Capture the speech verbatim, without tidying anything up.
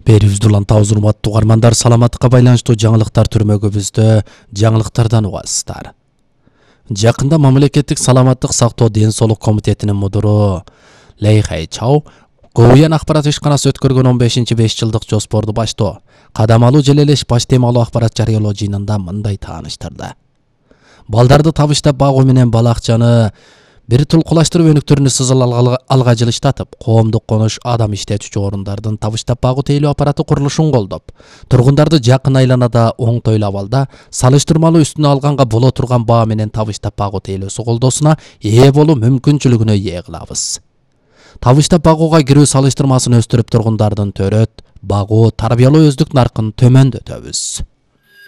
Берүүздүлан тауыз урматтуу угармандар, саламаттыкка байланыштуу жаңылыктар түрмөгүбүздө жаңылыктардан угасыздар. Жакында мамлекеттик саламаттык сактоо ден соолук комитетинин мудуру Лей Хайчау Гоуян акпарат ишканасы өткөргөн он бешинчи беш жылдык жоспорду баштоо, кадамалуу желелеш баш темалуу акпарат жарыялоо жыйынында мындай тааныштырды. Балдарды табыштап багуу менен балакчаны бир тулкулаштырып өнүктөрүнү сызыл алга жылыштатып, коомдук конуш адам иштетүүчү орундардын табыштап багуу тейлөө аппараты курулушун колдоп, тургундарды жакын айланада оңтойлуу абалда салыштырмалуу үстүнө алганга боло турган баа менен табыштап багуу тейлөөсү колдоосуна ээ болуу мүмкүнчүлүгүнө ээ кылабыз. Табыштап багууга кирүү салыштырмасын өстүрүп тургундардын төрөт, багуу, тарбиялоо өздүк наркын төмөндөтөбүз.